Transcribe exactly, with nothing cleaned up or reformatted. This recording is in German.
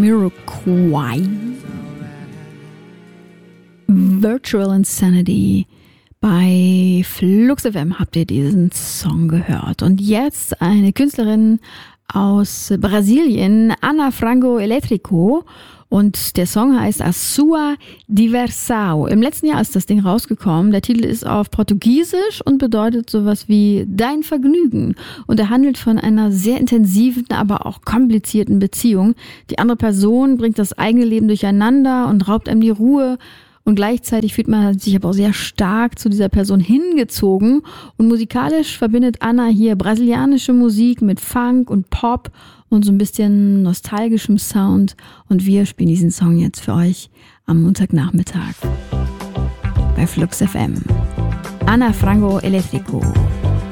Jamiroquai. Virtual Insanity. Bei Flux F M habt ihr diesen Song gehört. Und jetzt eine Künstlerin aus Brasilien, Ana Frango Elétrico. Und der Song heißt A Sua Diversão. Im letzten Jahr ist das Ding rausgekommen. Der Titel ist auf Portugiesisch und bedeutet sowas wie Dein Vergnügen. Und er handelt von einer sehr intensiven, aber auch komplizierten Beziehung. Die andere Person bringt das eigene Leben durcheinander und raubt einem die Ruhe. Und gleichzeitig fühlt man sich aber auch sehr stark zu dieser Person hingezogen. Und musikalisch verbindet Ana hier brasilianische Musik mit Funk und Pop und so ein bisschen nostalgischem Sound. Und wir spielen diesen Song jetzt für euch am Montagnachmittag bei Flux F M. Ana Frango Elétrico.